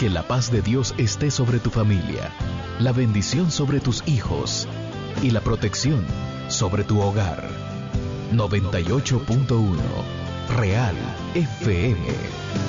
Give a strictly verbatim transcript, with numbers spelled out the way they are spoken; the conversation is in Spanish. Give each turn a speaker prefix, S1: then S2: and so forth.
S1: Que la paz de Dios esté sobre tu familia, la bendición sobre tus hijos y la protección sobre tu hogar. noventa y ocho punto uno Real F M.